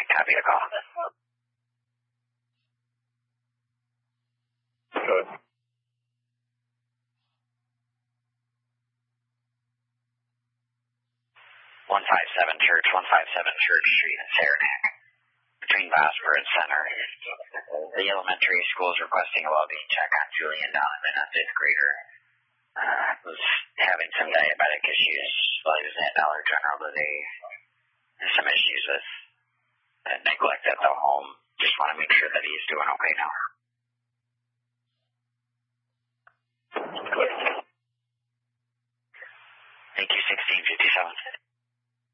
Copy the call. Good. 157 Church Street in Saranac, between Vosper and Center. The elementary school is requesting a well-being check on Julian Donovan, a 5th grader. Was having some diabetic issues while he was at Dollar General today. There's some issues with neglect at the home. Just want to make sure that he's doing okay now.